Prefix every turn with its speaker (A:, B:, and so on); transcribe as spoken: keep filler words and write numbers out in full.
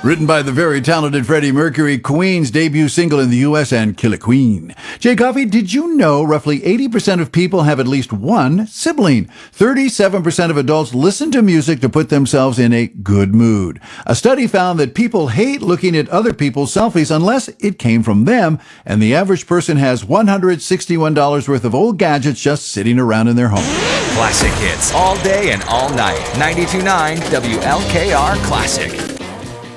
A: Written by the very talented Freddie Mercury, Queen's debut single in the U S and Kill a Queen. Jay Coffey, did you know roughly eighty percent of people have at least one sibling? thirty-seven percent of adults listen to music to put themselves in a good mood. A study found that people hate looking at other people's selfies unless it came from them, and the average person has one hundred sixty-one dollars worth of old gadgets just sitting around in their home.
B: Classic hits all day and all night. ninety-two point nine W L K R Classic.